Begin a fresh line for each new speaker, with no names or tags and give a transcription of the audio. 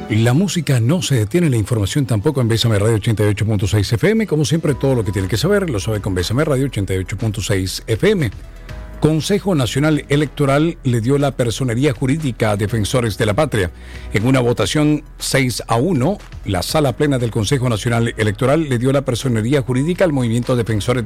La música no se detiene, la información tampoco en Bésame Radio 88.6 FM. Como siempre, todo lo que tiene que saber lo sabe con Bésame Radio 88.6 FM. Consejo Nacional Electoral le dio la personería jurídica a Defensores de la Patria. En una votación 6-1, la Sala Plena del Consejo Nacional Electoral le dio la personería jurídica al Movimiento Defensores de